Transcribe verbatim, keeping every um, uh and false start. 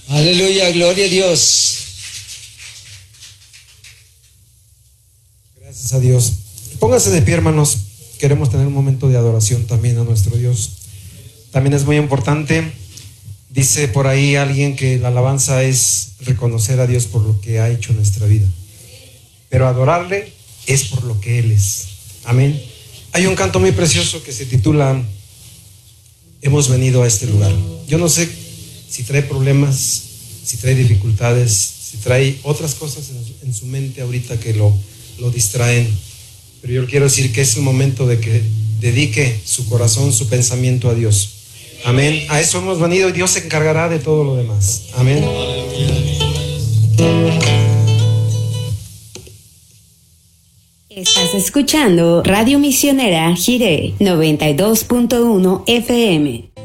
Aleluya, gloria a Dios. Gracias a Dios. Pónganse de pie, hermanos. Queremos tener un momento de adoración también a nuestro Dios. También es muy importante. Dice por ahí alguien que la alabanza es reconocer a Dios por lo que ha hecho en nuestra vida, pero adorarle es por lo que Él es. Amén. Hay un canto muy precioso que se titula Hemos venido a este lugar. Yo no sé si trae problemas, si trae dificultades, si trae otras cosas en, en su mente ahorita que lo, lo distraen, pero yo quiero decir que es el momento de que dedique su corazón, su pensamiento a Dios. Amén. A eso hemos venido y Dios se encargará de todo lo demás. Amén. Estás escuchando Radio Misionera Jiré noventa y dos punto uno F M.